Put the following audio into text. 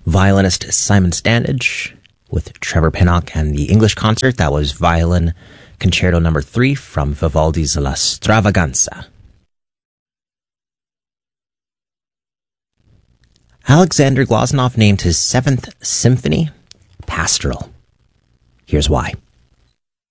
Violinist Simon Standage with Trevor Pinnock and the English concert. That was Violin Concerto No. 3 from Vivaldi's La Stravaganza. Alexander Glazunov named his 7th symphony Pastoral. Here's why.